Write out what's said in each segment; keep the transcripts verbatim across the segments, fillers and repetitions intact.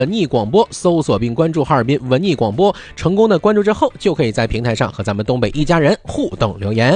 文艺广播，搜索并关注哈尔滨文艺广播，成功的关注之后，就可以在平台上和咱们东北一家人互动留言。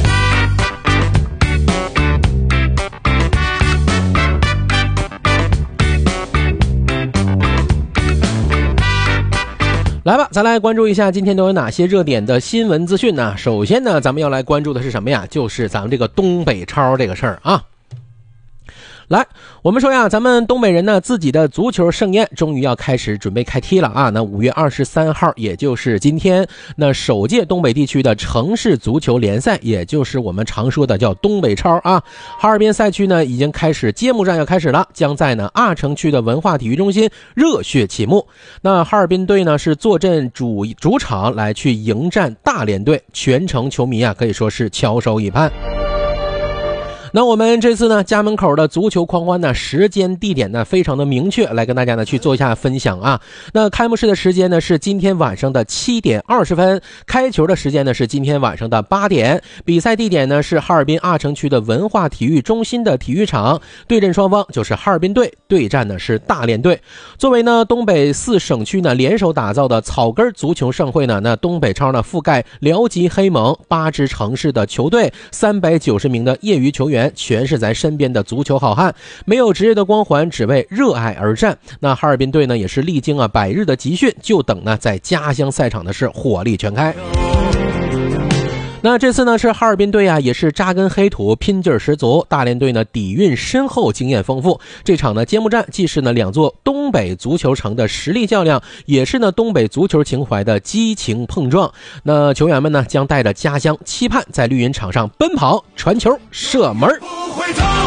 来吧，咱来关注一下今天都有哪些热点的新闻资讯呢？首先呢，咱们要来关注的是什么呀？就是咱们这个东北超这个事儿啊。来，我们说呀，咱们东北人呢自己的足球盛宴终于要开始准备开踢了啊！那五月二十三号，也就是今天，那首届东北地区的城市足球联赛，也就是我们常说的叫东北超啊。哈尔滨赛区呢已经开始揭幕战要开始了，将在呢阿城区的文化体育中心热血启幕。那哈尔滨队呢是坐镇主主场来去迎战大连队，全城球迷啊可以说是翘首以盼。那我们这次呢家门口的足球狂欢呢时间地点呢非常的明确，来跟大家呢去做一下分享啊。那开幕式的时间呢是今天晚上的七点二十分，开球的时间呢是今天晚上的八点，比赛地点呢是哈尔滨阿城区的文化体育中心的体育场，对阵双方就是哈尔滨队对战呢是大连队。作为呢东北四省区呢联手打造的草根足球盛会呢，那东北超呢覆盖辽吉黑蒙八支城市的球队，三百九十名的业余球员，全是咱身边的足球好汉，没有职业的光环，只为热爱而战。那哈尔滨队呢也是历经啊百日的集训，就等呢在家乡赛场的是火力全开。那这次呢是哈尔滨队啊也是扎根黑土，拼劲十足，大连队呢底蕴深厚，经验丰富。这场呢揭幕战既是呢两座东北足球城的实力较量，也是呢东北足球情怀的激情碰撞。那球员们呢将带着家乡期盼，在绿茵场上奔跑、传球、射门。